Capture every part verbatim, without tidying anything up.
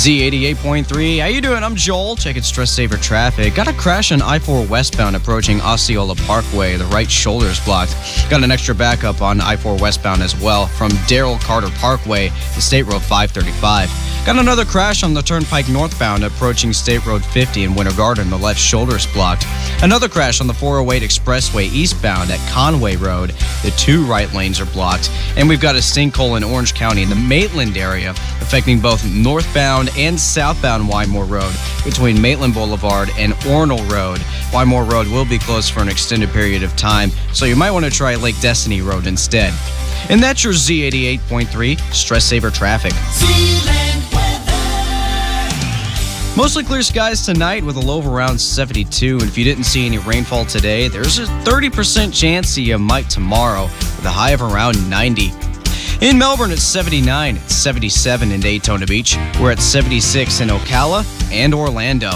Z eighty-eight point three. How you doing? I'm Joel. Checking Stress Saver traffic. Got a crash on I four westbound approaching Osceola Parkway. The right shoulder's blocked. Got an extra backup on I four westbound as well from Darrell Carter Parkway to State Road five thirty-five. Got another crash on the Turnpike northbound approaching State Road fifty in Winter Garden. The left shoulder's blocked. Another crash on the four oh eight Expressway eastbound at Conway Road. The two right lanes are blocked. And we've got a sinkhole in Orange County in the Maitland area affecting both northbound and southbound Wymore Road between Maitland Boulevard and Ornell Road. Wymore Road will be closed for an extended period of time, so you might want to try Lake Destiny Road instead. And that's your Z eighty-eight point three Stress Saver traffic. Mostly clear skies tonight with a low of around seventy-two. And if you didn't see any rainfall today, there's a thirty percent chance that you might tomorrow with a high of around ninety. In Melbourne, it's seventy-nine, it's seventy-seven in Daytona Beach. We're at seventy-six in Ocala and Orlando.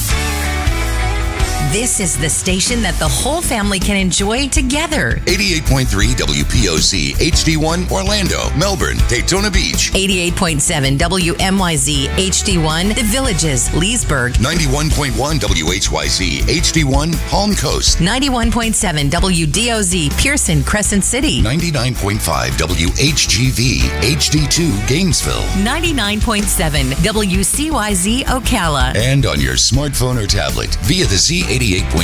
This is the station that the whole family can enjoy together. eighty-eight point three W P O Z H D one Orlando, Melbourne, Daytona Beach. eighty-eight point seven W M Y Z H D one The Villages, Leesburg. ninety-one point one W H Y Z H D one Palm Coast. ninety-one point seven W D O Z Pearson, Crescent City. ninety-nine point five W H G V H D two Gainesville. ninety-nine point seven W C Y Z Ocala. And on your smartphone or tablet via the Z eighty-eight point three